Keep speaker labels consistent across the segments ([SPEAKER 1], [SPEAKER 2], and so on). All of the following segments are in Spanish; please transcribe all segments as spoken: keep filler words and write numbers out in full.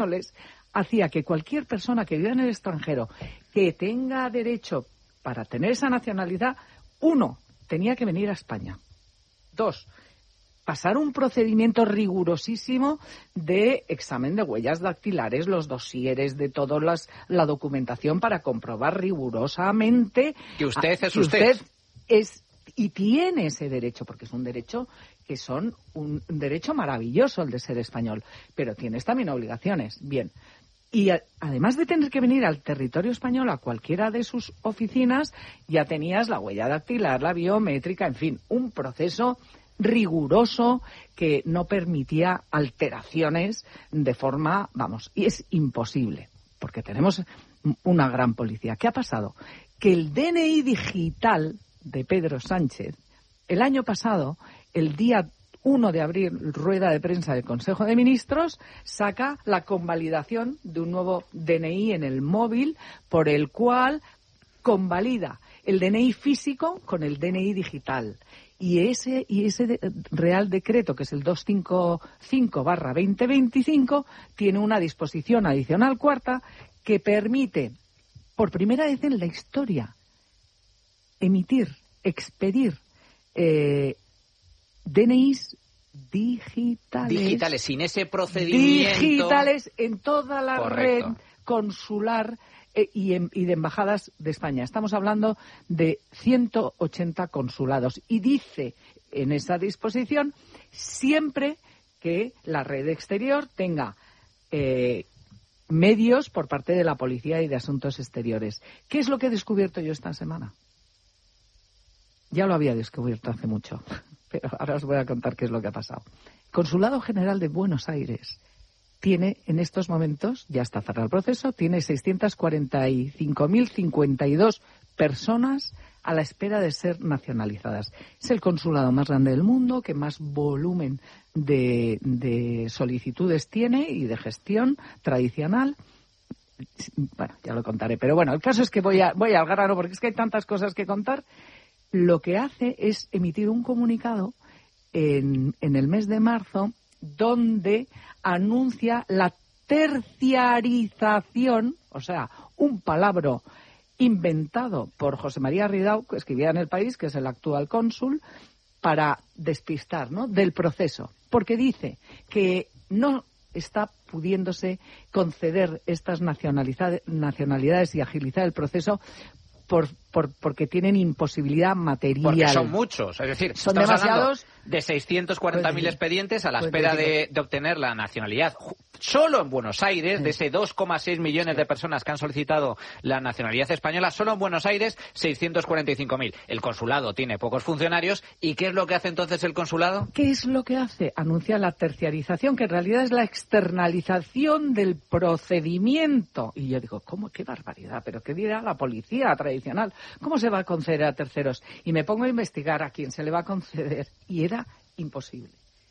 [SPEAKER 1] hacía que cualquier persona que viva en el extranjero que tenga derecho para tener esa nacionalidad, uno, tenía que venir a España. Dos, pasar un procedimiento rigurosísimo de examen de huellas dactilares, los dosieres de toda la documentación para comprobar rigurosamente
[SPEAKER 2] que usted es
[SPEAKER 1] que
[SPEAKER 2] usted.
[SPEAKER 1] usted es y tiene ese derecho, porque es un derecho que son un, un derecho maravilloso el de ser español, pero tienes también obligaciones. Bien. Y a, además de tener que venir al territorio español, a cualquiera de sus oficinas, ya tenías la huella dactilar, la biométrica, en fin, un proceso riguroso que no permitía alteraciones de forma, vamos, y es imposible, porque tenemos una gran policía. ¿Qué ha pasado? Que el D N I digital de Pedro Sánchez, el año pasado, el día uno de abril, rueda de prensa del Consejo de Ministros, saca la convalidación de un nuevo D N I en el móvil por el cual convalida el D N I físico con el D N I digital. Y ese, y ese de, Real Decreto, que es el doscientos cincuenta y cinco barra veinte veinticinco, tiene una disposición adicional cuarta que permite, por primera vez en la historia, emitir, expedir eh, D N Is digitales.
[SPEAKER 2] Digitales, sin ese procedimiento.
[SPEAKER 1] Digitales en toda la
[SPEAKER 2] Correcto.
[SPEAKER 1] red consular eh, y, en, y de embajadas de España. Estamos hablando de ciento ochenta consulados. Y dice en esa disposición, siempre que la red exterior tenga eh, medios por parte de la Policía y de Asuntos Exteriores. ¿Qué es lo que he descubierto yo esta semana? Ya lo había descubierto hace mucho, pero ahora os voy a contar qué es lo que ha pasado. El Consulado General de Buenos Aires tiene en estos momentos, ya está cerrado el proceso, tiene seiscientas cuarenta y cinco mil cincuenta y dos personas a la espera de ser nacionalizadas. Es el consulado más grande del mundo, que más volumen de, de solicitudes tiene y de gestión tradicional. Bueno, ya lo contaré, pero bueno, el caso es que voy, a, voy al grano porque es que hay tantas cosas que contar. Lo que hace es emitir un comunicado en, en el mes de marzo donde anuncia la terciarización, o sea, un palabra inventado por José María Ridao, que escribía en El País, que es el actual cónsul, para despistar, ¿no?, del proceso. Porque dice que no está pudiéndose conceder estas nacionalidades y agilizar el proceso Por, por, porque tienen imposibilidad material.
[SPEAKER 2] Porque son muchos, es decir,
[SPEAKER 1] son
[SPEAKER 2] estamos
[SPEAKER 1] demasiados
[SPEAKER 2] de seiscientos cuarenta mil
[SPEAKER 1] pues,
[SPEAKER 2] expedientes a la
[SPEAKER 1] pues,
[SPEAKER 2] espera
[SPEAKER 1] pues,
[SPEAKER 2] de, de obtener la nacionalidad. Solo en Buenos Aires,
[SPEAKER 1] sí.
[SPEAKER 2] de ese dos coma seis millones de personas que han solicitado la nacionalidad española, solo en Buenos Aires seiscientos cuarenta y cinco mil. El consulado tiene pocos funcionarios. ¿Y qué es lo que hace entonces el consulado?
[SPEAKER 1] ¿Qué es lo que hace? Anuncia la terciarización, que en realidad es la externalización del procedimiento. Y yo digo, ¿cómo? ¡Qué barbaridad! ¿Pero qué dirá la policía tradicional? ¿Cómo se va a conceder a terceros? Y me pongo a investigar a quién se le va a conceder. Y era imposible.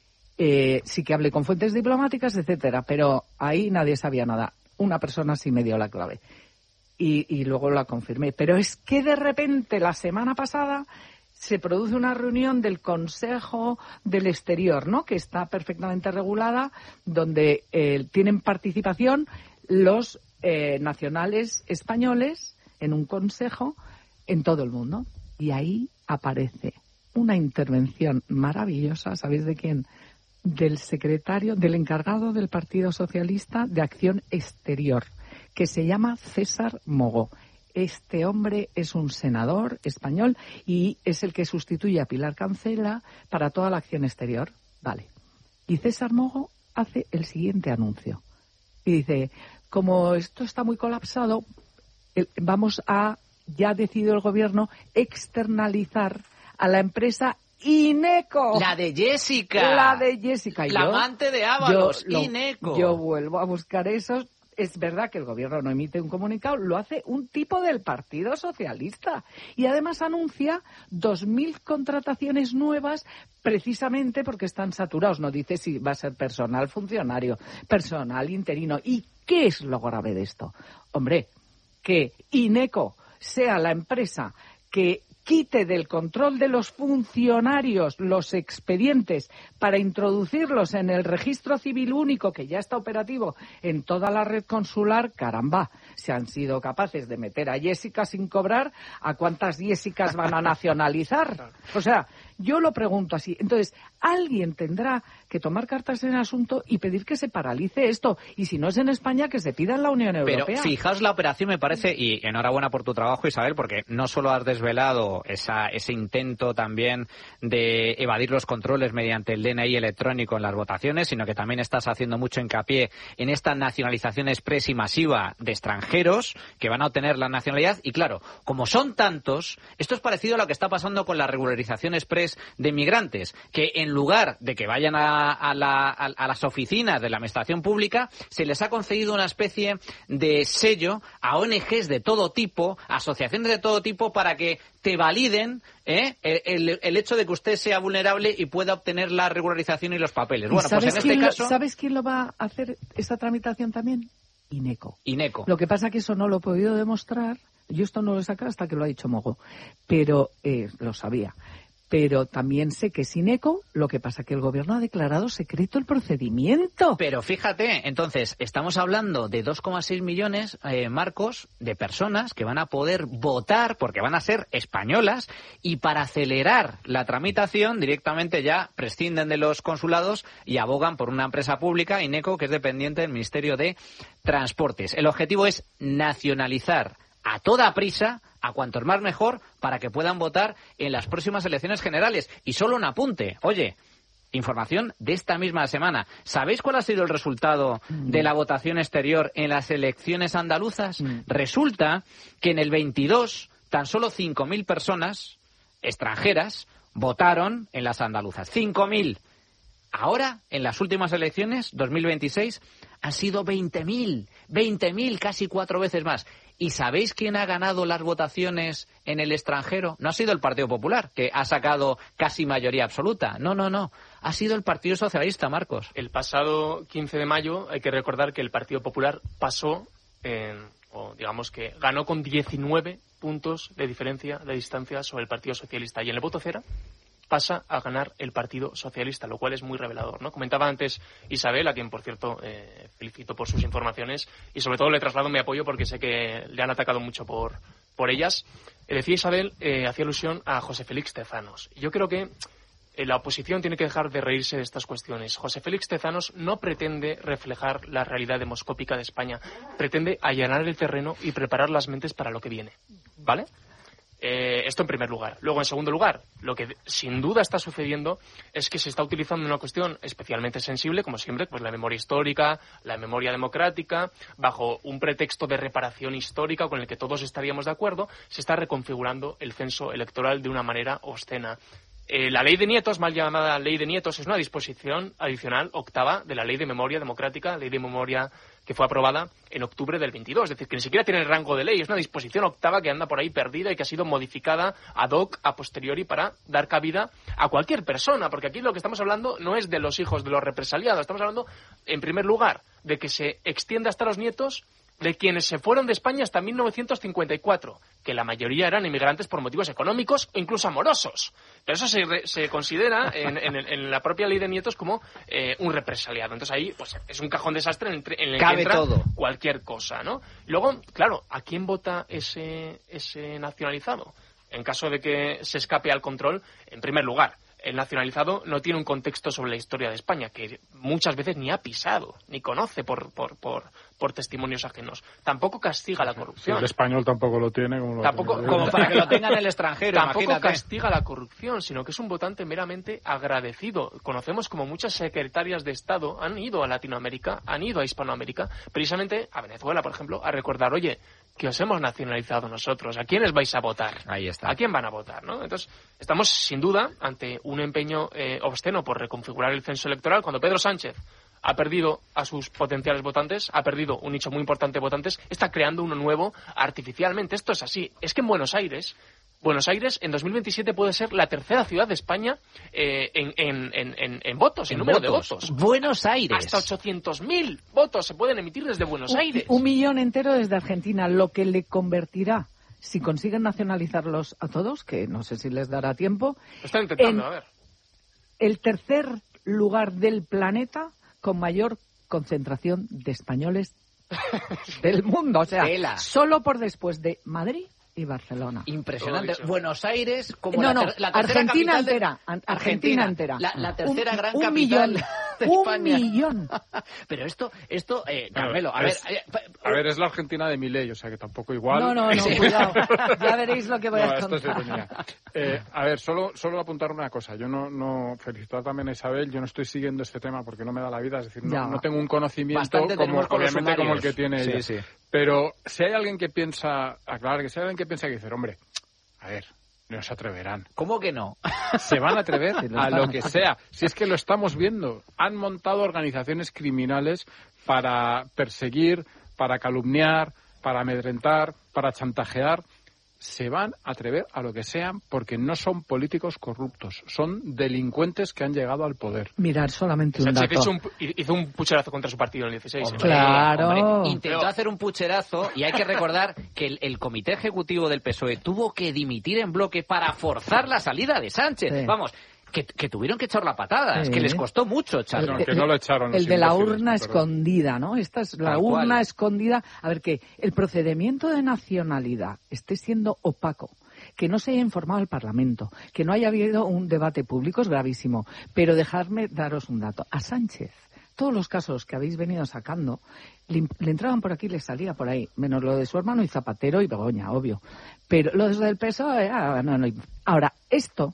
[SPEAKER 1] Eh, sí que hablé con fuentes diplomáticas, etcétera, pero ahí nadie sabía nada. Una persona sí me dio la clave. Y, y luego la confirmé. Pero es que de repente, la semana pasada, se produce una reunión del Consejo del Exterior, ¿no?, que está perfectamente regulada, donde eh, tienen participación los eh, nacionales españoles en un consejo en todo el mundo. Y ahí aparece una intervención maravillosa, ¿sabéis de quién? Del secretario, del encargado del Partido Socialista de Acción Exterior, que se llama César Mogó. Este hombre es un senador español y es el que sustituye a Pilar Cancela para toda la acción exterior. Vale. Y César Mogó hace el siguiente anuncio. Y dice, como esto está muy colapsado, vamos a, ya ha decidido el gobierno, externalizar a la empresa Ineco.
[SPEAKER 2] La de Jessica.
[SPEAKER 1] La de Jessica. Y
[SPEAKER 2] la
[SPEAKER 1] yo,
[SPEAKER 2] amante de Ábalos,
[SPEAKER 1] yo, lo,
[SPEAKER 2] Ineco.
[SPEAKER 1] Yo vuelvo a buscar esos. Es verdad que el gobierno no emite un comunicado, lo hace un tipo del Partido Socialista. Y además anuncia dos mil contrataciones nuevas precisamente porque están saturados. No dice si va a ser personal funcionario, personal interino. ¿Y qué es lo grave de esto? Hombre, que Ineco sea la empresa que quite del control de los funcionarios los expedientes para introducirlos en el registro civil único que ya está operativo en toda la red consular, caramba, se han sido capaces de meter a Jessica sin cobrar, ¿a cuántas Jessicas van a nacionalizar? O sea, yo lo pregunto así. Entonces, alguien tendrá que tomar cartas en el asunto y pedir que se paralice esto. Y si no es en España, que se pida en la Unión Europea.
[SPEAKER 2] Pero fijaos la operación, me parece, y enhorabuena por tu trabajo, Isabel, porque no solo has desvelado esa, ese intento también de evadir los controles mediante el D N I electrónico en las votaciones, sino que también estás haciendo mucho hincapié en esta nacionalización exprés y masiva de extranjeros que van a obtener la nacionalidad. Y claro, como son tantos, esto es parecido a lo que está pasando con la regularización exprés de inmigrantes, que en lugar de que vayan a, a, la, a, a las oficinas de la administración pública, se les ha concedido una especie de sello a O N Ges de todo tipo, asociaciones de todo tipo, para que te validen ¿eh? el, el, el hecho de que usted sea vulnerable y pueda obtener la regularización y los papeles. Bueno, pues en este
[SPEAKER 1] lo,
[SPEAKER 2] caso...
[SPEAKER 1] ¿Sabes quién lo va a hacer esa tramitación también? INECO.
[SPEAKER 2] INECO.
[SPEAKER 1] Lo que pasa es que eso no lo he podido demostrar. Yo esto no lo he sacado hasta que lo ha dicho Mogo. Pero eh, lo sabía. Pero también sé que es INECO, lo que pasa que el gobierno ha declarado secreto el procedimiento.
[SPEAKER 2] Pero fíjate, entonces, estamos hablando de dos coma seis millones, eh, Marcos, de personas que van a poder votar porque van a ser españolas, y para acelerar la tramitación directamente ya prescinden de los consulados y abogan por una empresa pública, INECO, que es dependiente del Ministerio de Transportes. El objetivo es nacionalizar a toda prisa, a cuantos más mejor, para que puedan votar en las próximas elecciones generales. Y solo un apunte, oye, información de esta misma semana. ¿Sabéis cuál ha sido el resultado mm. de la votación exterior en las elecciones andaluzas? Mm. Resulta que en el veintidós, tan solo cinco mil personas extranjeras votaron en las andaluzas. cinco mil. Ahora, en las últimas elecciones, dos mil veintiséis, han sido veinte mil. veinte mil, casi cuatro veces más. ¿Y sabéis quién ha ganado las votaciones en el extranjero? No ha sido el Partido Popular, que ha sacado casi mayoría absoluta. No, no, no. Ha sido el Partido Socialista, Marcos.
[SPEAKER 3] El pasado quince de mayo hay que recordar que el Partido Popular pasó, en, o digamos que ganó con diecinueve puntos de diferencia, de distancia sobre el Partido Socialista. Y en el voto cero pasa a ganar el Partido Socialista, lo cual es muy revelador, ¿no? Comentaba antes Isabel, a quien, por cierto, eh, felicito por sus informaciones y, sobre todo, le traslado mi apoyo porque sé que le han atacado mucho por, por ellas. Eh, decía Isabel, eh, hacía alusión a José Félix Tezanos. Yo creo que eh, la oposición tiene que dejar de reírse de estas cuestiones. José Félix Tezanos no pretende reflejar la realidad demoscópica de España, pretende allanar el terreno y preparar las mentes para lo que viene, ¿vale? Eh, esto en primer lugar. Luego, en segundo lugar, lo que sin duda está sucediendo es que se está utilizando una cuestión especialmente sensible, como siempre, pues la memoria histórica, la memoria democrática, bajo un pretexto de reparación histórica con el que todos estaríamos de acuerdo, se está reconfigurando el censo electoral de una manera obscena. Eh, la ley de nietos, mal llamada ley de nietos, es una disposición adicional octava de la ley de memoria democrática, ley de memoria que fue aprobada en octubre del veintidós. Es decir, que ni siquiera tiene el rango de ley. Es una disposición octava que anda por ahí perdida y que ha sido modificada ad hoc, a posteriori, para dar cabida a cualquier persona. Porque aquí lo que estamos hablando no es de los hijos de los represaliados. Estamos hablando, en primer lugar, de que se extienda hasta los nietos de quienes se fueron de España hasta mil novecientos cincuenta y cuatro, que la mayoría eran inmigrantes por motivos económicos o incluso amorosos. Pero eso se, re, se considera en, en, en la propia ley de nietos como eh, un represaliado. Entonces ahí pues es un cajón desastre en el, en el
[SPEAKER 2] Cabe
[SPEAKER 3] que entra
[SPEAKER 2] todo.
[SPEAKER 3] Cualquier cosa, ¿no? Luego, claro, ¿a quién vota ese, ese nacionalizado? En caso de que se escape al control, en primer lugar, el nacionalizado no tiene un contexto sobre la historia de España, que muchas veces ni ha pisado, ni conoce por por por, por testimonios ajenos. Tampoco castiga la corrupción.
[SPEAKER 4] Sí, el español tampoco lo tiene. Como lo
[SPEAKER 3] tampoco,
[SPEAKER 4] tiene
[SPEAKER 2] como para que lo tenga en el extranjero.
[SPEAKER 3] Tampoco
[SPEAKER 2] imagínate.
[SPEAKER 3] castiga la corrupción, sino que es un votante meramente agradecido. Conocemos como muchas secretarias de Estado han ido a Latinoamérica, han ido a Hispanoamérica, precisamente a Venezuela, por ejemplo, a recordar, oye, que os hemos nacionalizado nosotros, ¿a quiénes vais a votar?
[SPEAKER 2] Ahí está.
[SPEAKER 3] ¿A quién van a votar? ¿No? Entonces, estamos sin duda ante un empeño eh, obsceno por reconfigurar el censo electoral. Cuando Pedro Sánchez ha perdido a sus potenciales votantes, ha perdido un nicho muy importante de votantes, está creando uno nuevo artificialmente. Esto es así. Es que en Buenos Aires, Buenos Aires en dos mil veintisiete puede ser la tercera ciudad de España eh, en, en, en, en, en votos, en, en número
[SPEAKER 2] votos.
[SPEAKER 3] de votos.
[SPEAKER 2] Buenos Aires.
[SPEAKER 3] Hasta ochocientos mil votos se pueden emitir desde Buenos
[SPEAKER 1] un,
[SPEAKER 3] Aires.
[SPEAKER 1] Un millón entero desde Argentina, lo que le convertirá si consiguen nacionalizarlos a todos, que no sé si les dará tiempo.
[SPEAKER 3] Lo están intentando,
[SPEAKER 1] en
[SPEAKER 3] a ver.
[SPEAKER 1] El tercer lugar del planeta con mayor concentración de españoles del mundo. O sea,
[SPEAKER 2] Tela.
[SPEAKER 1] solo por después de Madrid y Barcelona.
[SPEAKER 2] Impresionante. Buenos Aires, como
[SPEAKER 1] no,
[SPEAKER 2] la,
[SPEAKER 1] no,
[SPEAKER 2] ter la tercera
[SPEAKER 1] Argentina
[SPEAKER 2] capital de...
[SPEAKER 1] entera. Argentina, Argentina entera.
[SPEAKER 2] La, la tercera
[SPEAKER 1] un,
[SPEAKER 2] gran
[SPEAKER 1] un
[SPEAKER 2] capital
[SPEAKER 1] millón,
[SPEAKER 2] de
[SPEAKER 1] un
[SPEAKER 2] España.
[SPEAKER 1] millón.
[SPEAKER 2] Pero esto, esto eh, Carmelo,
[SPEAKER 4] Claro,
[SPEAKER 2] a
[SPEAKER 4] es,
[SPEAKER 2] ver... Eh,
[SPEAKER 4] a ver, es la Argentina de Milei, o sea que tampoco igual.
[SPEAKER 1] No, no, no,
[SPEAKER 2] Sí.
[SPEAKER 1] cuidado. Ya veréis lo que voy
[SPEAKER 4] No,
[SPEAKER 1] a
[SPEAKER 4] esto
[SPEAKER 1] contar.
[SPEAKER 4] es ironía. Eh, a ver, solo, solo apuntar una cosa. Yo no, no felicitar también a Isabel. Yo no estoy siguiendo este tema porque no me da la vida. Es decir, no,
[SPEAKER 1] Ya.
[SPEAKER 4] no tengo un conocimiento
[SPEAKER 2] Bastante
[SPEAKER 4] como,
[SPEAKER 2] tenemos con los
[SPEAKER 4] obviamente como el que
[SPEAKER 2] sumarios.
[SPEAKER 4] tiene
[SPEAKER 2] Sí,
[SPEAKER 4] ella.
[SPEAKER 2] sí.
[SPEAKER 4] Pero si hay alguien que piensa, aclarar que si hay alguien que piensa que dice, hombre, a ver, no se atreverán.
[SPEAKER 2] ¿Cómo que no?
[SPEAKER 4] Se van a atrever
[SPEAKER 1] Sí, lo
[SPEAKER 4] a
[SPEAKER 1] están
[SPEAKER 4] lo que sea. Si es que lo estamos viendo. Han montado organizaciones criminales para perseguir, para calumniar, para amedrentar, para chantajear. Se van a atrever a lo que sean porque no son políticos corruptos. Son delincuentes que han llegado al poder.
[SPEAKER 1] Mirar solamente un
[SPEAKER 3] Sánchez
[SPEAKER 1] dato.
[SPEAKER 3] hizo un, hizo un pucherazo contra su partido en el dieciséis. ¿eh?
[SPEAKER 2] Hombre,
[SPEAKER 1] Claro.
[SPEAKER 2] hombre, intentó
[SPEAKER 3] Pero-
[SPEAKER 2] hacer un pucherazo y hay que recordar que el, el comité ejecutivo del P S O E tuvo que dimitir en bloque para forzar la salida de Sánchez.
[SPEAKER 1] Sí.
[SPEAKER 2] Vamos, que, que tuvieron que echar la patada. Es
[SPEAKER 1] Sí.
[SPEAKER 2] que les costó mucho echarlo.
[SPEAKER 4] No, que no lo echaron.
[SPEAKER 1] El
[SPEAKER 4] los
[SPEAKER 1] de la
[SPEAKER 4] imbéciles,
[SPEAKER 1] urna
[SPEAKER 4] perdón.
[SPEAKER 1] escondida, ¿no? Esta es la
[SPEAKER 2] Tal
[SPEAKER 1] urna
[SPEAKER 2] cual.
[SPEAKER 1] escondida. A ver, que el procedimiento de nacionalidad esté siendo opaco, que no se haya informado al Parlamento, que no haya habido un debate público es gravísimo. Pero dejadme daros un dato. A Sánchez, todos los casos que habéis venido sacando, le, le entraban por aquí y le salía por ahí, menos lo de su hermano y Zapatero y Begoña, obvio. Pero lo del P S O E, ah, no, no. Ahora, esto,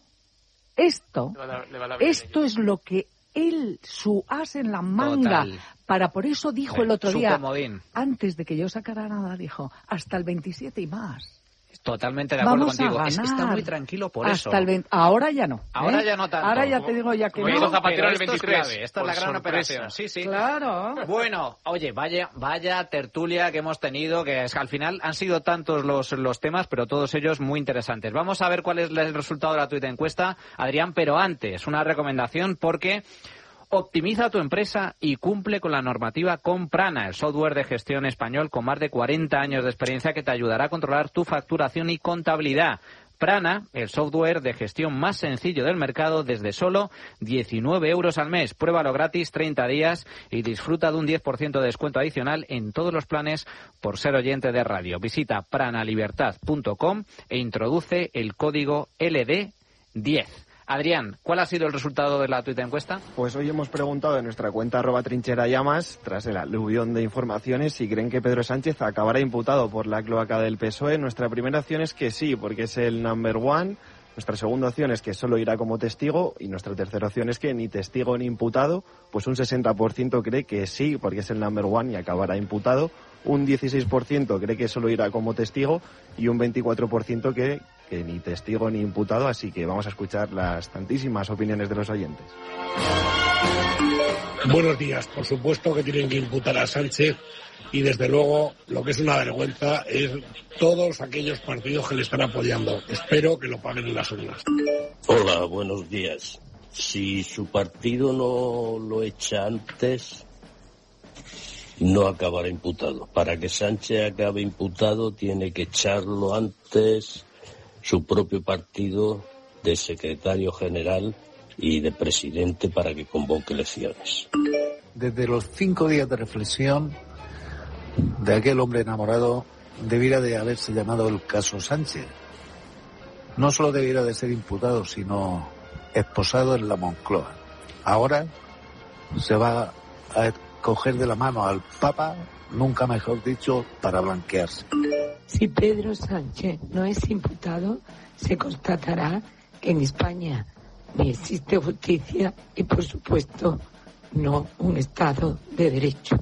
[SPEAKER 1] esto,
[SPEAKER 3] Le va a dar- le va a dar bien
[SPEAKER 1] esto
[SPEAKER 3] a
[SPEAKER 1] es lo que él, su as en la manga,
[SPEAKER 2] Total.
[SPEAKER 1] para por eso dijo
[SPEAKER 2] Sí,
[SPEAKER 1] el otro
[SPEAKER 2] su
[SPEAKER 1] día,
[SPEAKER 2] comodín.
[SPEAKER 1] antes de que yo sacara nada, dijo, hasta el veintisiete y más.
[SPEAKER 2] Totalmente de acuerdo
[SPEAKER 1] Vamos a
[SPEAKER 2] contigo. Es que está
[SPEAKER 1] ganar.
[SPEAKER 2] muy tranquilo por
[SPEAKER 1] Hasta
[SPEAKER 2] eso.
[SPEAKER 1] el veinte Ahora ya no. ¿eh?
[SPEAKER 2] Ahora ya no tanto.
[SPEAKER 1] Ahora ya te digo ya que
[SPEAKER 3] Como
[SPEAKER 1] no.
[SPEAKER 3] hizo Zapatero
[SPEAKER 2] Pero
[SPEAKER 3] en el
[SPEAKER 2] esto es
[SPEAKER 3] veintitrés,
[SPEAKER 2] clave, esta es
[SPEAKER 3] por
[SPEAKER 2] la gran
[SPEAKER 3] sorpresa.
[SPEAKER 2] operación. Sí, sí.
[SPEAKER 1] Claro.
[SPEAKER 2] Bueno, oye, vaya, vaya tertulia que hemos tenido, que es que al final han sido tantos los, los temas, pero todos ellos muy interesantes. Vamos a ver cuál es el resultado de la tuita encuesta, Adrián, pero antes, una recomendación porque optimiza tu empresa y cumple con la normativa con Prana, el software de gestión español con más de cuarenta años de experiencia que te ayudará a controlar tu facturación y contabilidad. Prana, el software de gestión más sencillo del mercado desde solo diecinueve euros al mes. Pruébalo gratis treinta días y disfruta de un diez por ciento de descuento adicional en todos los planes por ser oyente de radio. Visita pranalibertad punto com e introduce el código L D diez. Adrián, ¿cuál ha sido el resultado de la tuita encuesta?
[SPEAKER 5] Pues hoy hemos preguntado en nuestra cuenta arroba trinchera llamas, tras el aluvión de informaciones, si creen que Pedro Sánchez acabará imputado por la cloaca del P S O E. Nuestra primera opción es que sí, porque es el number one. Nuestra segunda opción es que solo irá como testigo y nuestra tercera opción es que ni testigo ni imputado. Pues un sesenta por ciento cree que sí, porque es el number one y acabará imputado. Un dieciséis por ciento cree que solo irá como testigo y un veinticuatro por ciento que, que ni testigo ni imputado. Así que vamos a escuchar las tantísimas opiniones de los oyentes.
[SPEAKER 6] Buenos días. Por supuesto que tienen que imputar a Sánchez y desde luego lo que es una vergüenza es todos aquellos partidos que le están apoyando. Espero que lo paguen en las urnas.
[SPEAKER 7] Hola, buenos días. Si su partido no lo echa antes, no acabará imputado. Para que Sánchez acabe imputado tiene que echarlo antes su propio partido de secretario general y de presidente para que convoque elecciones.
[SPEAKER 8] Desde los cinco días de reflexión de aquel hombre enamorado, debiera de haberse llamado el caso Sánchez. No solo debiera de ser imputado, sino esposado en la Moncloa. Ahora se va a coger de la mano al Papa, nunca mejor dicho, para blanquearse.
[SPEAKER 9] Si Pedro Sánchez no es imputado, se constatará que en España ni existe justicia y, por supuesto, no un Estado de Derecho.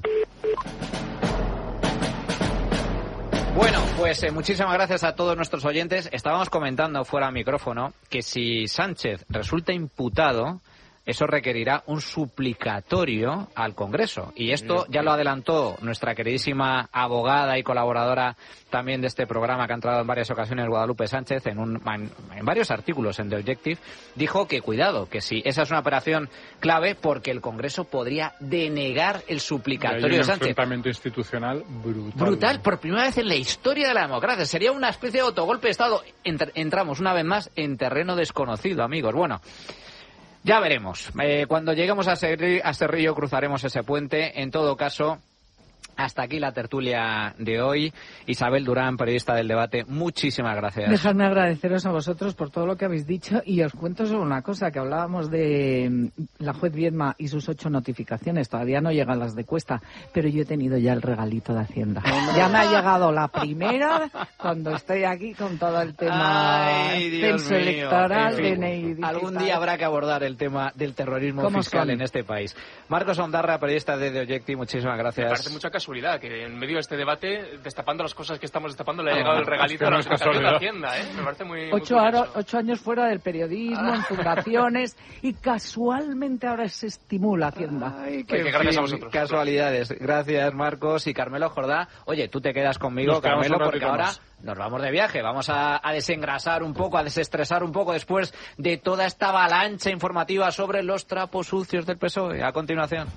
[SPEAKER 2] Bueno, pues eh, muchísimas gracias a todos nuestros oyentes. Estábamos comentando fuera de micrófono que si Sánchez resulta imputado, eso requerirá un suplicatorio al Congreso. Y esto ya lo adelantó nuestra queridísima abogada y colaboradora también de este programa, que ha entrado en varias ocasiones, Guadalupe Sánchez, en, un, en, en varios artículos en The Objective. Dijo que cuidado, que si esa es una operación clave, porque el Congreso podría denegar el suplicatorio de Sánchez.
[SPEAKER 4] Un enfrentamiento institucional brutal.
[SPEAKER 2] Brutal, por primera vez en la historia de la democracia. Sería una especie de autogolpe de Estado. Entr- entramos una vez más en terreno desconocido, amigos. Bueno, ya veremos. Eh, cuando lleguemos a Cerrillo cruzaremos ese puente. En todo caso, hasta aquí la tertulia de hoy. Isabel Durán, periodista del Debate, muchísimas gracias.
[SPEAKER 1] Dejadme agradeceros a vosotros por todo lo que habéis dicho, y os cuento solo una cosa, que hablábamos de la juez Viedma y sus ocho notificaciones. Todavía no llegan las de Cuesta, pero yo he tenido ya el regalito de Hacienda. Ya me ha llegado la primera cuando estoy aquí con todo el tema censo electoral,
[SPEAKER 2] en fin,
[SPEAKER 1] D N I digital.
[SPEAKER 2] Algún día habrá que abordar el tema del terrorismo fiscal en este país. Marcos Ondarra, periodista de The Objective, muchísimas gracias.
[SPEAKER 3] Me parece mucha casualidad que en medio de este debate, destapando las cosas que estamos destapando, le ha llegado el regalito a la Secretaría de Hacienda, ¿eh? Me parece muy...
[SPEAKER 1] Ocho,
[SPEAKER 3] muy
[SPEAKER 1] aro, ocho años fuera del periodismo, en fundaciones, y casualmente ahora se estimula Hacienda.
[SPEAKER 2] Ay, qué que gracias a vosotros. Casualidades. Gracias, Marcos. Y Carmelo Jordá. Oye, tú te quedas conmigo, Carmelo, porque ahora nos vamos de viaje. Vamos a, a desengrasar un poco, a desestresar un poco después de toda esta avalancha informativa sobre los trapos sucios del P S O E. A continuación.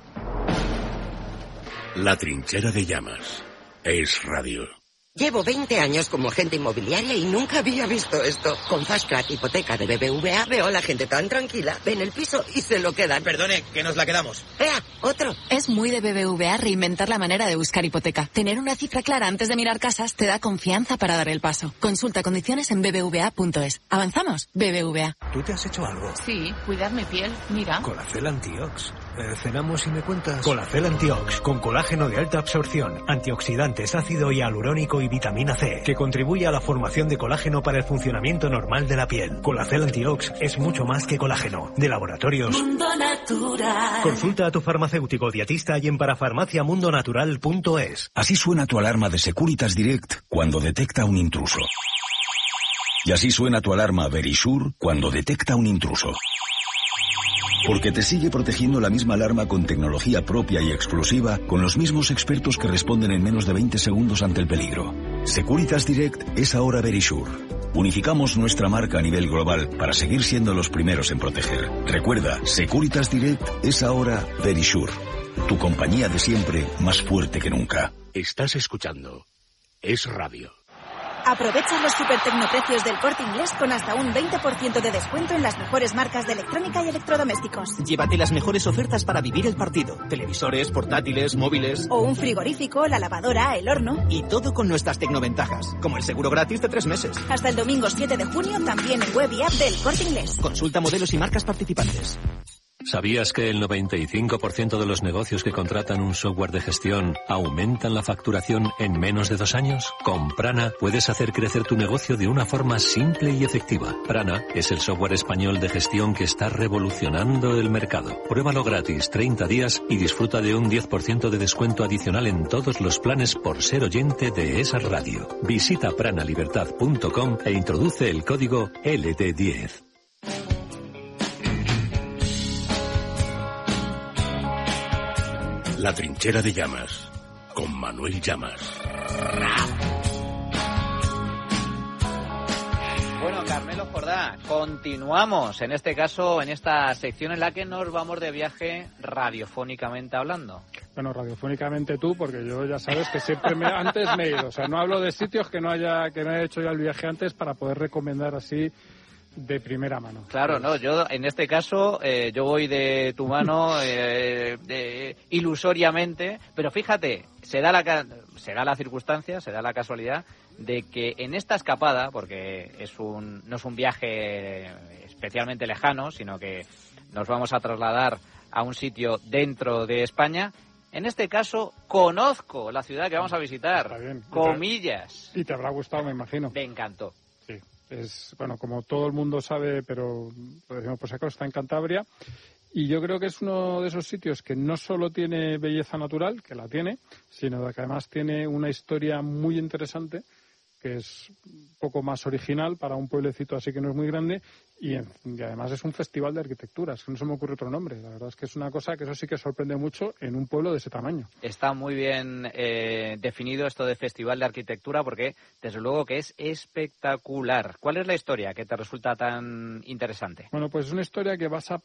[SPEAKER 10] La trinchera de llamas. Es radio.
[SPEAKER 11] Llevo veinte años como agente inmobiliaria y nunca había visto esto. Con Fast Track Hipoteca de B B V A veo a la gente tan tranquila, ven el piso y se lo quedan.
[SPEAKER 12] Perdone, que nos la quedamos.
[SPEAKER 11] ¡Ea, otro!
[SPEAKER 13] Es muy de B B V A reinventar la manera de buscar hipoteca. Tener una cifra clara antes de mirar casas te da confianza para dar el paso. Consulta condiciones en b b v a punto es. ¿Avanzamos? B B V A.
[SPEAKER 12] ¿Tú te has hecho algo?
[SPEAKER 14] Sí, cuidar mi piel, mira.
[SPEAKER 12] Colacel Antiox. Eh, ¿Cenamos y me cuentas? Colacel Antiox, con colágeno de alta absorción, antioxidantes, ácido hialurónico y vitamina C, que contribuye a la formación de colágeno para el funcionamiento normal de la piel. Colacel Antiox es mucho más que colágeno. De Laboratorios
[SPEAKER 15] Mundo Natural.
[SPEAKER 12] Consulta a tu farmacéutico dietista y en parafarmaciamundonatural punto es.
[SPEAKER 10] Así suena tu alarma de Securitas Direct cuando detecta un intruso. Y así suena tu alarma Verisure cuando detecta un intruso. Porque te sigue protegiendo la misma alarma con tecnología propia y exclusiva, con los mismos expertos que responden en menos de veinte segundos ante el peligro. Securitas Direct es ahora Verisure. Unificamos nuestra marca a nivel global para seguir siendo los primeros en proteger. Recuerda, Securitas Direct es ahora Verisure. Tu compañía de siempre, más fuerte que nunca.
[SPEAKER 16] Estás escuchando Es Radio.
[SPEAKER 17] Aprovecha los super tecnoprecios del Corte Inglés con hasta un veinte por ciento de descuento en las mejores marcas de electrónica y electrodomésticos.
[SPEAKER 18] Llévate las mejores ofertas para vivir el partido. Televisores, portátiles, móviles...
[SPEAKER 17] O un frigorífico, la lavadora, el horno...
[SPEAKER 18] Y todo con nuestras tecnoventajas, como el seguro gratis de tres meses.
[SPEAKER 17] Hasta el domingo siete de junio, también en web y app del Corte Inglés.
[SPEAKER 18] Consulta modelos y marcas participantes.
[SPEAKER 19] ¿Sabías que el noventa y cinco por ciento de los negocios que contratan un software de gestión aumentan la facturación en menos de dos años? Con Prana puedes hacer crecer tu negocio de una forma simple y efectiva. Prana es el software español de gestión que está revolucionando el mercado. Pruébalo gratis treinta días y disfruta de un diez por ciento de descuento adicional en todos los planes por ser oyente de esa radio. Visita pranalibertad punto com e introduce el código L D diez.
[SPEAKER 10] La trinchera de llamas, con Manuel Llamas.
[SPEAKER 2] Bueno, Carmelo Jordá, continuamos, en este caso, en esta sección en la que nos vamos de viaje radiofónicamente hablando.
[SPEAKER 4] Bueno, radiofónicamente tú, porque yo ya sabes que siempre me, antes me he ido. O sea, no hablo de sitios que no haya que no haya hecho ya el viaje antes para poder recomendar así de primera mano.
[SPEAKER 2] Claro, no, yo en este caso eh, yo voy de tu mano eh, de, ilusoriamente, pero fíjate, se da la se da la circunstancia, se da la casualidad de que en esta escapada, porque es un no es un viaje especialmente lejano, sino que nos vamos a trasladar a un sitio dentro de España. En este caso, conozco la ciudad que vamos a visitar.
[SPEAKER 4] Está bien.
[SPEAKER 2] Comillas.
[SPEAKER 4] Y te habrá gustado, me imagino.
[SPEAKER 2] Me encantó.
[SPEAKER 4] Sí. Es, bueno, como todo el mundo sabe, pero lo decimos por si acaso, está en Cantabria. Y yo creo que es uno de esos sitios que no solo tiene belleza natural, que la tiene, sino que además tiene una historia muy interesante que es un poco más original para un pueblecito así que no es muy grande, y, y además es un festival de arquitectura, es que no se me ocurre otro nombre. La verdad es que es una cosa que eso sí que sorprende mucho en un pueblo de ese tamaño.
[SPEAKER 2] Está muy bien eh, definido esto de festival de arquitectura, porque desde luego que es espectacular. ¿Cuál es la historia que te resulta tan interesante?
[SPEAKER 4] Bueno, pues es una historia que basa,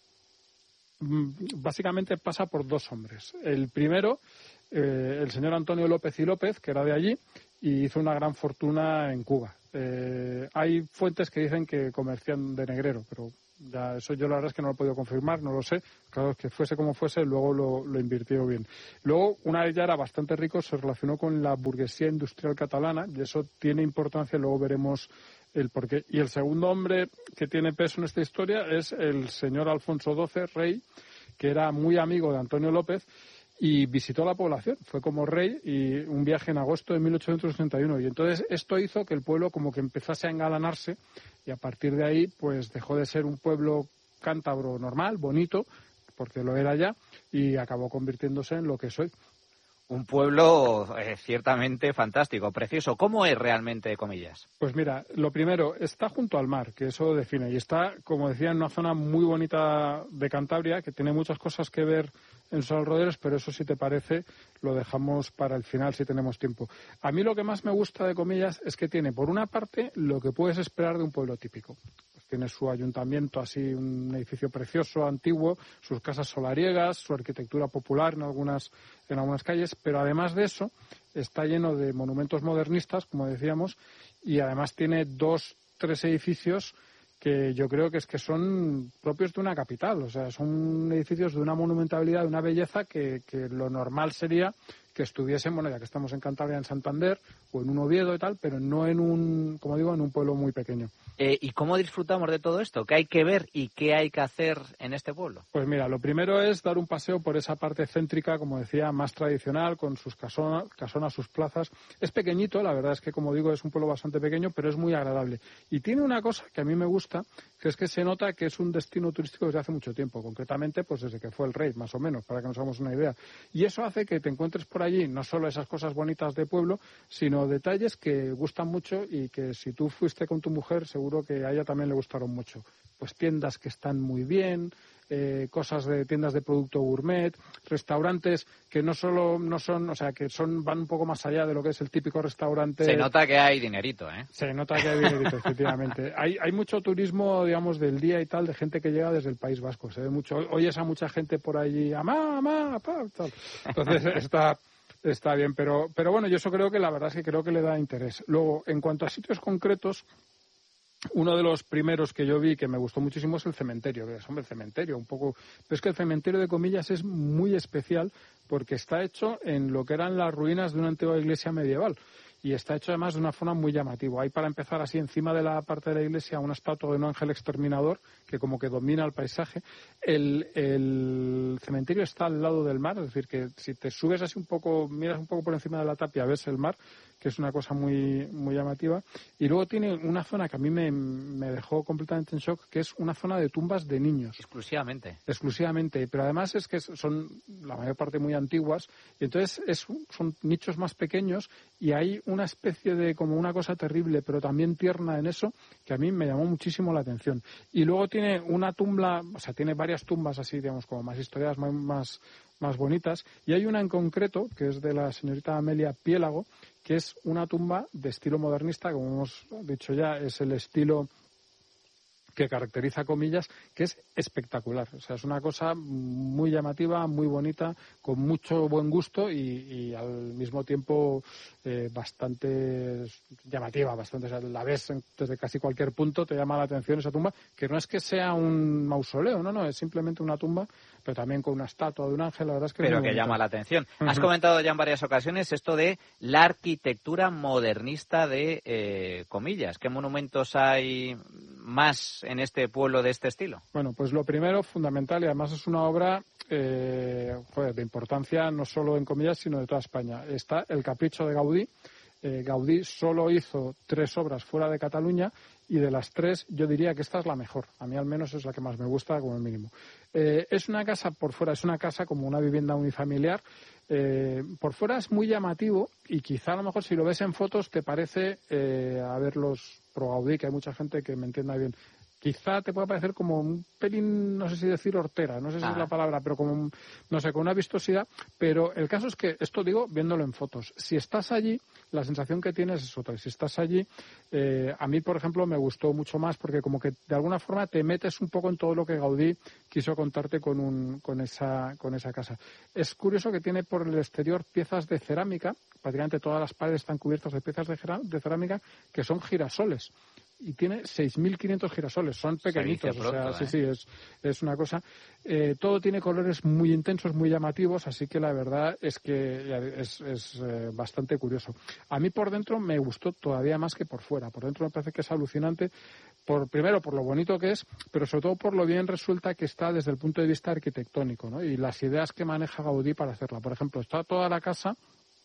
[SPEAKER 4] básicamente pasa por dos hombres. El primero, eh, el señor Antonio López y López, que era de allí, y hizo una gran fortuna en Cuba. Eh, hay fuentes que dicen que comercian de negrero, pero ya eso yo la verdad es que no lo he podido confirmar, no lo sé. Claro, que fuese como fuese, luego lo, lo invirtió bien. Luego, una vez ya era bastante rico, se relacionó con la burguesía industrial catalana, y eso tiene importancia, luego veremos el porqué. Y el segundo hombre que tiene peso en esta historia es el señor Alfonso doce, rey, que era muy amigo de Antonio López, y visitó la población, fue como rey, y un viaje en agosto de mil ochocientos sesenta y uno, y entonces esto hizo que el pueblo como que empezase a engalanarse, y a partir de ahí pues dejó de ser un pueblo cántabro normal, bonito, porque lo era ya, y acabó convirtiéndose en lo que es hoy.
[SPEAKER 2] Un pueblo eh, ciertamente fantástico, precioso. ¿Cómo es realmente Comillas?
[SPEAKER 4] Pues mira, lo primero, está junto al mar, que eso define, y está, como decía, en una zona muy bonita de Cantabria, que tiene muchas cosas que ver en sus alrededores, pero eso, si te parece, lo dejamos para el final si tenemos tiempo. A mí lo que más me gusta de Comillas es que tiene, por una parte, lo que puedes esperar de un pueblo típico. Pues tiene su ayuntamiento, así, un edificio precioso, antiguo, sus casas solariegas, su arquitectura popular en algunas, en algunas calles, pero además de eso está lleno de monumentos modernistas, como decíamos, y además tiene dos, tres edificios que yo creo que es que son propios de una capital, o sea, son edificios de una monumentalidad, de una belleza que, que lo normal sería que estuviesen, bueno, ya que estamos en Cantabria, en Santander o en un Oviedo y tal, pero no en un, como digo, en un pueblo muy pequeño.
[SPEAKER 2] Eh, ¿Y cómo disfrutamos de todo esto? ¿Qué hay que ver y qué hay que hacer en este pueblo?
[SPEAKER 4] Pues mira, lo primero es dar un paseo por esa parte céntrica, como decía, más tradicional, con sus casonas, casonas, sus plazas. Es pequeñito, la verdad es que, como digo, es un pueblo bastante pequeño, pero es muy agradable. Y tiene una cosa que a mí me gusta, que es que se nota que es un destino turístico desde hace mucho tiempo, concretamente pues desde que fue el rey, más o menos, para que nos hagamos una idea. Y eso hace que te encuentres por allí no solo esas cosas bonitas de pueblo, sino detalles que gustan mucho y que si tú fuiste con tu mujer seguro que a ella también le gustaron mucho. Pues tiendas que están muy bien, eh, cosas de tiendas de producto gourmet, restaurantes que no solo no son, o sea, que son van un poco más allá de lo que es el típico restaurante.
[SPEAKER 2] Se nota que hay dinerito, ¿eh?
[SPEAKER 4] Se nota que hay dinerito, efectivamente. Hay, hay mucho turismo, digamos, del día y tal, de gente que llega desde el País Vasco. Se ve mucho, oyes a mucha gente por allí, amá, amá, apá, tal. Entonces está... Está bien, pero, pero bueno, yo eso creo que la verdad es que creo que le da interés. Luego, en cuanto a sitios concretos, uno de los primeros que yo vi que me gustó muchísimo es el cementerio. Es, hombre, el cementerio, un poco... Pero es que el cementerio de Comillas es muy especial porque está hecho en lo que eran las ruinas de una antigua iglesia medieval. Y está hecho además de una forma muy llamativa. Hay, para empezar, así encima de la parte de la iglesia una estatua de un ángel exterminador que como que domina el paisaje. El, el cementerio está al lado del mar, es decir, que si te subes así un poco, miras un poco por encima de la tapia, ves el mar, que es una cosa muy, muy llamativa. Y luego tiene una zona que a mí me, me dejó completamente en shock, que es una zona de tumbas de niños.
[SPEAKER 2] Exclusivamente.
[SPEAKER 4] Exclusivamente. Pero además es que son la mayor parte muy antiguas, y entonces es, son nichos más pequeños y hay una especie de, como una cosa terrible, pero también tierna en eso, que a mí me llamó muchísimo la atención. Y luego tiene una tumba, o sea, tiene varias tumbas así, digamos, como más historiadas, más, más, más bonitas, y hay una en concreto, que es de la señorita Amelia Piélago, que es una tumba de estilo modernista, como hemos dicho ya, es el estilo que caracteriza Comillas, que es espectacular. O sea, es una cosa muy llamativa, muy bonita, con mucho buen gusto y, y al mismo tiempo eh, bastante llamativa, bastante. O sea, la ves desde casi cualquier punto, te llama la atención esa tumba, que no es que sea un mausoleo, no, no, es simplemente una tumba, pero también con una estatua de un ángel, la verdad es que
[SPEAKER 2] Pero
[SPEAKER 4] es muy
[SPEAKER 2] que
[SPEAKER 4] bonita.
[SPEAKER 2] llama la atención.
[SPEAKER 4] Uh-huh.
[SPEAKER 2] Has comentado ya en varias ocasiones esto de la arquitectura modernista de eh, Comillas. ¿Qué monumentos hay más en este pueblo de este estilo?
[SPEAKER 4] Bueno, pues lo primero, fundamental, y además es una obra eh, joder, de importancia no solo en Comillas, sino de toda España. Está El Capricho de Gaudí. Eh, Gaudí solo hizo tres obras fuera de Cataluña y de las tres yo diría que esta es la mejor. A mí al menos es la que más me gusta como mínimo. Eh, es una casa por fuera, es una casa como una vivienda unifamiliar Eh, por fuera es muy llamativo y quizá a lo mejor si lo ves en fotos te parece, eh, a ver los pro Gaudí, que hay mucha gente que me entienda bien, quizá te pueda parecer como un pelín, no sé si decir hortera, no sé si ah. es la palabra, pero como, un, no sé, con una vistosidad. Pero el caso es que, esto digo viéndolo en fotos, si estás allí, la sensación que tienes es otra. Si estás allí, eh, a mí, por ejemplo, me gustó mucho más porque como que de alguna forma te metes un poco en todo lo que Gaudí quiso contarte con, un, con, esa, con esa casa. Es curioso que tiene por el exterior piezas de cerámica, prácticamente todas las paredes están cubiertas de piezas de, de cerámica que son girasoles. Y tiene seis mil quinientos girasoles, son pequeñitos, pronto, o sea, ¿eh? sí, sí, es, es una cosa. Eh, todo tiene colores muy intensos, muy llamativos, así que la verdad es que es, es eh, bastante curioso. A mí por dentro me gustó todavía más que por fuera. Por dentro me parece que es alucinante, por primero por lo bonito que es, pero sobre todo por lo bien resuelta que está desde el punto de vista arquitectónico, ¿no? Y las ideas que maneja Gaudí para hacerla. Por ejemplo, está toda la casa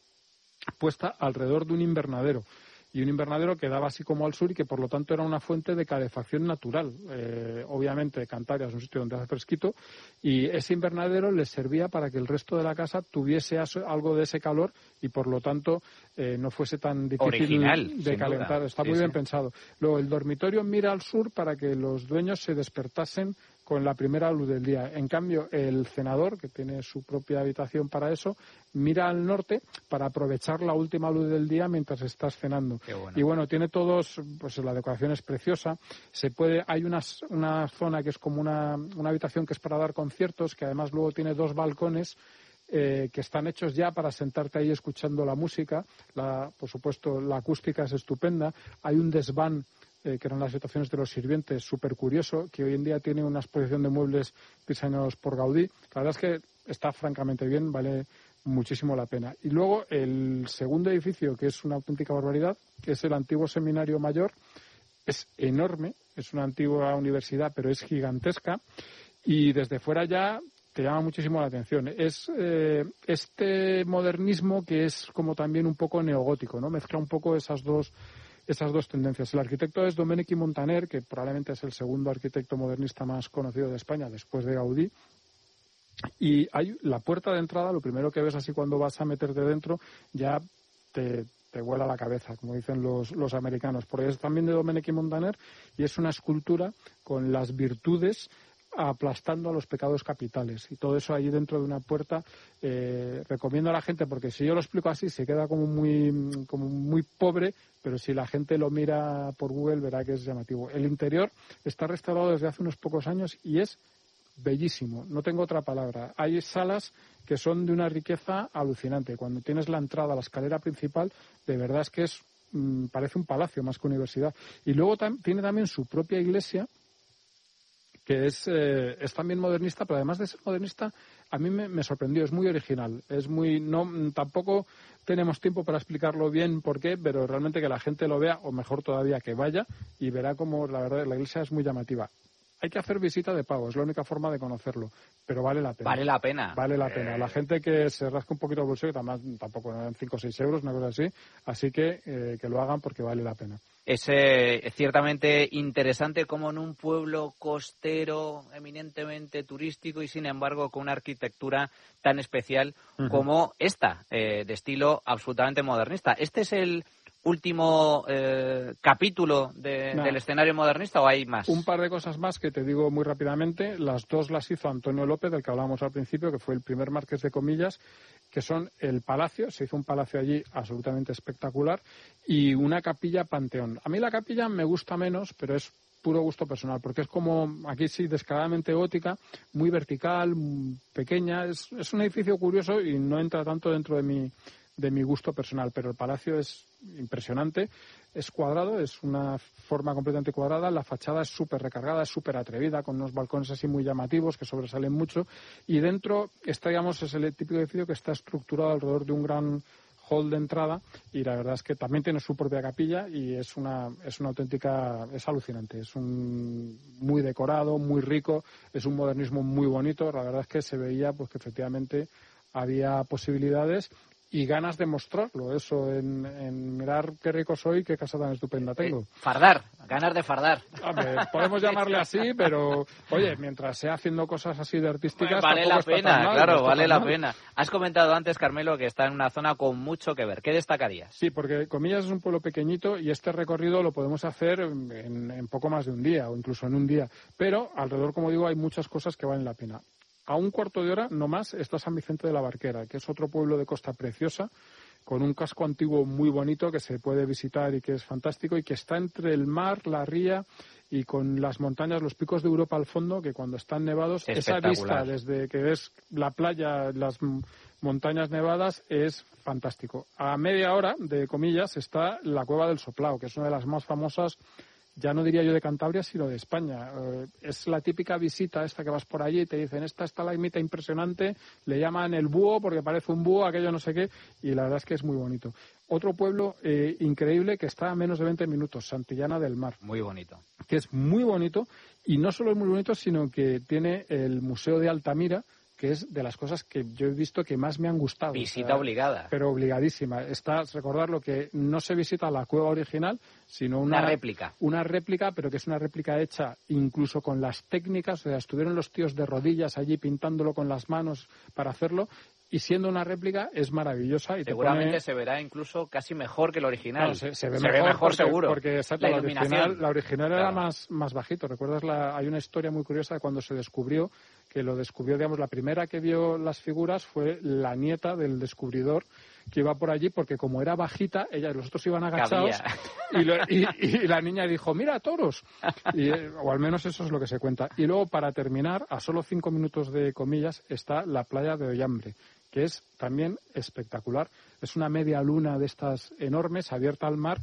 [SPEAKER 4] puesta alrededor de un invernadero. Y un invernadero que daba así como al sur y que por lo tanto era una fuente de calefacción natural. Eh, obviamente Cantabria es un sitio donde hace fresquito y ese invernadero les servía para que el resto de la casa tuviese algo de ese calor y por lo tanto eh, no fuese tan difícil
[SPEAKER 2] Original,
[SPEAKER 4] de calentar.
[SPEAKER 2] Duda.
[SPEAKER 4] Está
[SPEAKER 2] sí,
[SPEAKER 4] muy
[SPEAKER 2] sí.
[SPEAKER 4] bien pensado. Luego el dormitorio mira al sur para que los dueños se despertasen con la primera luz del día. En cambio, el cenador, que tiene su propia habitación para eso, mira al norte para aprovechar la última luz del día mientras estás cenando.
[SPEAKER 2] Qué bueno.
[SPEAKER 4] Y bueno, tiene todos, pues la decoración es preciosa. Se puede, hay una, una zona que es como una, una habitación que es para dar conciertos, que además luego tiene dos balcones eh, que están hechos ya para sentarte ahí escuchando la música. La, por supuesto, la acústica es estupenda. Hay un desván Eh, que eran las habitaciones de los sirvientes, súper curioso, que hoy en día tiene una exposición de muebles diseñados por Gaudí. La verdad es que está francamente bien, vale muchísimo la pena. Y luego el segundo edificio, que es una auténtica barbaridad, que es el antiguo Seminario Mayor, es enorme, es una antigua universidad, pero es gigantesca, y desde fuera ya te llama muchísimo la atención. Es eh, este modernismo que es como también un poco neogótico, ¿no? Mezcla un poco esas dos esas dos tendencias. El arquitecto es Domènech i Montaner, que probablemente es el segundo arquitecto modernista más conocido de España después de Gaudí. Y hay la puerta de entrada, lo primero que ves así cuando vas a meterte dentro, ya te, te vuela la cabeza, como dicen los, los americanos. Porque es también de Domènech i Montaner y es una escultura con las virtudes aplastando a los pecados capitales y todo eso allí dentro de una puerta. Eh, recomiendo a la gente, porque si yo lo explico así se queda como muy como muy pobre, pero si la gente lo mira por Google verá que es llamativo. El interior está restaurado desde hace unos pocos años y es bellísimo, no tengo otra palabra. Hay salas que son de una riqueza alucinante. Cuando tienes la entrada a la escalera principal, de verdad es que es mmm, parece un palacio más que universidad. Y luego tam- tiene también su propia iglesia, que es, eh, es también modernista, pero además de ser modernista, a mí me, me sorprendió, es muy original, es muy, no, tampoco tenemos tiempo para explicarlo bien por qué, pero realmente que la gente lo vea, o mejor todavía que vaya, y verá como la verdad la iglesia es muy llamativa. Hay que hacer visita de pago, es la única forma de conocerlo, pero vale la pena.
[SPEAKER 2] Vale la pena.
[SPEAKER 4] Vale la
[SPEAKER 2] eh... pena.
[SPEAKER 4] La gente que se rasca un poquito el bolsillo, también, tampoco eran cinco o seis euros, una cosa así, así que eh, que lo hagan porque vale la pena.
[SPEAKER 2] Es eh, ciertamente interesante como en un pueblo costero eminentemente turístico y sin embargo con una arquitectura tan especial uh-huh. como esta, eh, de estilo absolutamente modernista. ¿Este es el último eh, capítulo de, no. del escenario modernista o hay más?
[SPEAKER 4] Un par de cosas más que te digo muy rápidamente. Las dos las hizo Antonio López, del que hablábamos al principio, que fue el primer marqués de Comillas, que son el palacio, se hizo un palacio allí absolutamente espectacular, y una capilla panteón. A mí la capilla me gusta menos, pero es puro gusto personal, porque es como, aquí sí, descaradamente gótica, muy vertical, muy pequeña. Es, es un edificio curioso y no entra tanto dentro de mi, de mi gusto personal, pero el palacio es impresionante. Es cuadrado, es una forma completamente cuadrada, la fachada es súper recargada, es súper atrevida, con unos balcones así muy llamativos que sobresalen mucho, y dentro está, digamos, es el típico edificio que está estructurado alrededor de un gran hall de entrada, y la verdad es que también tiene su propia capilla y es una es una auténtica, es alucinante, es un muy decorado, muy rico, es un modernismo muy bonito. La verdad es que se veía pues que efectivamente había posibilidades y ganas de mostrarlo, eso, en, en mirar qué rico soy, qué casa tan estupenda tengo.
[SPEAKER 2] Eh, fardar, ganas de fardar.
[SPEAKER 4] Hombre, podemos llamarle así, pero, oye, mientras sea haciendo cosas así de artísticas...
[SPEAKER 2] Vale la pena,
[SPEAKER 4] mal,
[SPEAKER 2] claro,
[SPEAKER 4] no
[SPEAKER 2] vale la
[SPEAKER 4] mal.
[SPEAKER 2] pena. Has comentado antes, Carmelo, que está en una zona con mucho que ver. ¿Qué destacarías?
[SPEAKER 4] Sí, porque Comillas es un pueblo pequeñito y este recorrido lo podemos hacer en, en poco más de un día o incluso en un día. Pero alrededor, como digo, hay muchas cosas que valen la pena. A un cuarto de hora, no más, está San Vicente de la Barquera, que es otro pueblo de costa preciosa, con un casco antiguo muy bonito que se puede visitar y que es fantástico y que está entre el mar, la ría y con las montañas, los picos de Europa al fondo, que cuando están nevados, esa vista desde que ves la playa, las montañas nevadas, es fantástico. A media hora, de Comillas, está la Cueva del Soplao, que es una de las más famosas, ya no diría yo de Cantabria, sino de España. Eh, es la típica visita esta que vas por allí y te dicen, esta está la imita impresionante, le llaman el búho porque parece un búho, aquello no sé qué, y la verdad es que es muy bonito. Otro pueblo eh, increíble que está a menos de veinte minutos, Santillana del Mar.
[SPEAKER 2] Muy bonito.
[SPEAKER 4] Que es muy bonito, y no solo es muy bonito, sino que tiene el Museo de Altamira, que es de las cosas que yo he visto que más me han gustado.
[SPEAKER 2] Visita
[SPEAKER 4] o sea,
[SPEAKER 2] obligada.
[SPEAKER 4] Pero obligadísima. Está, recordar lo que no se visita la cueva original, sino una,
[SPEAKER 2] una réplica.
[SPEAKER 4] Una réplica, pero que es una réplica hecha incluso con las técnicas. O sea, estuvieron los tíos de rodillas allí pintándolo con las manos para hacerlo. Y siendo una réplica es maravillosa. Y
[SPEAKER 2] seguramente
[SPEAKER 4] te pone...
[SPEAKER 2] se verá incluso casi mejor que el original.
[SPEAKER 4] Claro, se, se ve
[SPEAKER 2] se
[SPEAKER 4] mejor,
[SPEAKER 2] ve mejor
[SPEAKER 4] porque,
[SPEAKER 2] seguro.
[SPEAKER 4] Porque exacto,
[SPEAKER 2] la,
[SPEAKER 4] la
[SPEAKER 2] iluminación.
[SPEAKER 4] original, la original
[SPEAKER 2] claro.
[SPEAKER 4] era más, más bajito. ¿Recuerdas? La, hay una historia muy curiosa de cuando se descubrió, que lo descubrió, digamos, la primera que vio las figuras fue la nieta del descubridor, que iba por allí porque como era bajita, ella, los otros iban agachados y, lo, y, y la niña dijo, mira, toros. Y, o al menos eso es lo que se cuenta. Y luego, para terminar, a solo cinco minutos de Comillas, está la playa de Ollambre, que es también espectacular. Es una media luna de estas enormes, abierta al mar,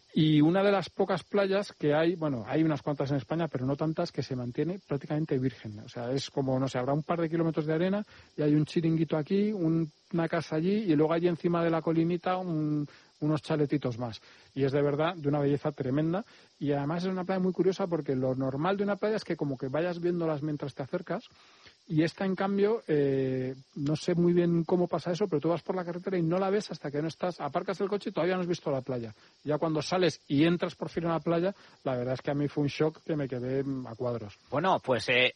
[SPEAKER 4] y una de las pocas playas que hay, bueno, hay unas cuantas en España, pero no tantas, que se mantiene prácticamente virgen. O sea, es como, no sé, habrá un par de kilómetros de arena y hay un chiringuito aquí, un, una casa allí y luego allí encima de la colinita un, unos chaletitos más. Y es de verdad de una belleza tremenda. Y además es una playa muy curiosa porque lo normal de una playa es que como que vayas viéndolas mientras te acercas. Y esta, en cambio, eh, no sé muy bien cómo pasa eso, pero tú vas por la carretera y no la ves hasta que no estás, aparcas el coche y todavía no has visto la playa. Ya cuando sales y entras por fin a la playa, la verdad es que a mí fue un shock que me quedé a cuadros.
[SPEAKER 2] Bueno, pues eh,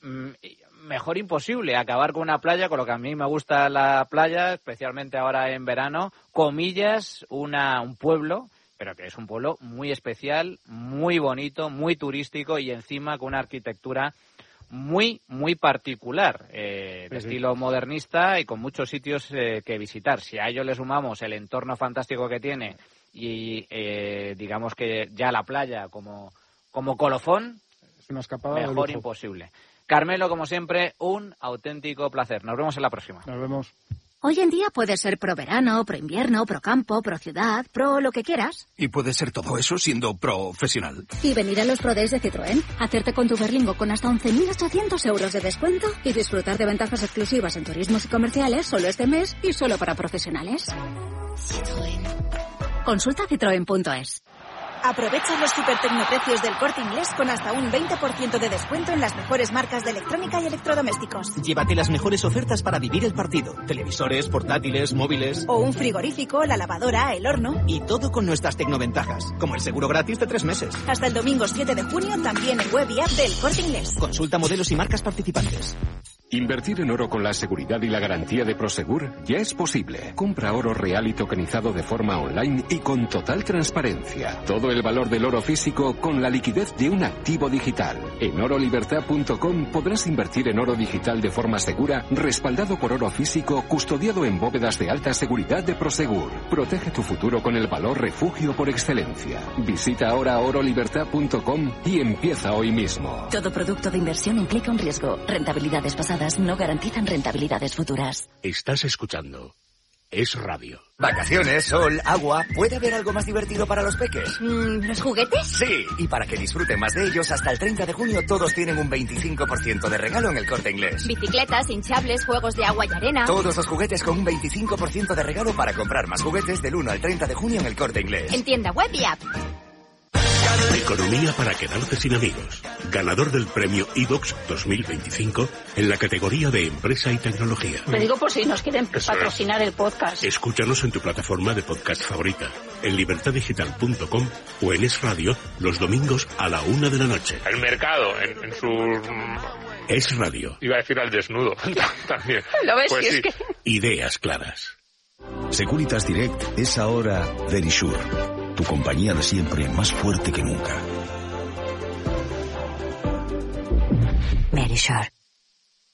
[SPEAKER 2] mejor imposible acabar con una playa, con lo que a mí me gusta la playa, especialmente ahora en verano. Comillas, una, un pueblo, pero que es un pueblo muy especial, muy bonito, muy turístico y encima con una arquitectura muy, muy particular, eh, de sí, estilo sí. modernista y con muchos sitios eh, que visitar. Si a ello le sumamos el entorno fantástico que tiene y eh, digamos que ya la playa como, como colofón,
[SPEAKER 4] es una escapada
[SPEAKER 2] mejor imposible. Carmelo, como siempre, un auténtico placer. Nos vemos en la próxima.
[SPEAKER 4] Nos vemos.
[SPEAKER 20] Hoy en día puede ser pro verano, pro invierno, pro campo, pro ciudad, pro lo que quieras.
[SPEAKER 16] Y puede ser todo eso siendo profesional.
[SPEAKER 20] Y venir a los Pro Days de Citroën, hacerte con tu berlingo con hasta once mil ochocientos euros de descuento y disfrutar de ventajas exclusivas en turismos y comerciales solo este mes y solo para profesionales. Citroën. Consulta citroen punto es.
[SPEAKER 17] Aprovecha los supertecnoprecios del Corte Inglés con hasta un veinte por ciento de descuento en las mejores marcas de electrónica y electrodomésticos.
[SPEAKER 18] Llévate las mejores ofertas para vivir el partido. Televisores, portátiles, móviles...
[SPEAKER 17] O un frigorífico, la lavadora, el horno...
[SPEAKER 18] Y todo con nuestras tecnoventajas, como el seguro gratis de tres meses.
[SPEAKER 17] Hasta el domingo siete de junio también en web y app del Corte Inglés.
[SPEAKER 18] Consulta modelos y marcas participantes.
[SPEAKER 16] Invertir en oro con la seguridad y la garantía de Prosegur ya es posible. Compra oro real y tokenizado de forma online y con total transparencia. Todo el valor del oro físico con la liquidez de un activo digital. En oro libertad punto com podrás invertir en oro digital de forma segura, respaldado por oro físico, custodiado en bóvedas de alta seguridad de Prosegur. Protege tu futuro con el valor refugio por excelencia. Visita ahora oro libertad punto com y empieza hoy mismo.
[SPEAKER 20] Todo producto de inversión implica un riesgo. Rentabilidades pasadas no garantizan rentabilidades futuras.
[SPEAKER 16] Estás escuchando Es Radio.
[SPEAKER 21] Vacaciones, sol, agua. ¿Puede haber algo más divertido para los peques?
[SPEAKER 20] Mm, ¿Los juguetes?
[SPEAKER 21] Sí, y para que disfruten más de ellos, hasta el treinta de junio todos tienen un veinticinco por ciento de regalo en el Corte Inglés.
[SPEAKER 20] Bicicletas, hinchables, juegos de agua y arena.
[SPEAKER 21] Todos los juguetes con un veinticinco por ciento de regalo para comprar más juguetes del uno al treinta de junio en el Corte Inglés.
[SPEAKER 20] En tienda web y app.
[SPEAKER 5] Economía para quedarte sin amigos. Ganador del premio iVox dos mil veinticinco en la categoría de empresa y tecnología.
[SPEAKER 22] Lo digo por si nos quieren Eso patrocinar es. el podcast.
[SPEAKER 5] Escúchanos en tu plataforma de podcast favorita, en libertad digital punto com o en Es Radio los domingos a la una de la noche.
[SPEAKER 23] El mercado en, en su...
[SPEAKER 5] Es Radio.
[SPEAKER 23] Iba a decir al desnudo también.
[SPEAKER 22] ¿Lo ves?
[SPEAKER 23] Pues
[SPEAKER 22] si
[SPEAKER 23] sí.
[SPEAKER 22] es que...
[SPEAKER 5] Ideas claras.
[SPEAKER 10] Securitas Direct es ahora Verisure, tu compañía de siempre más fuerte que nunca.
[SPEAKER 24] Verisure.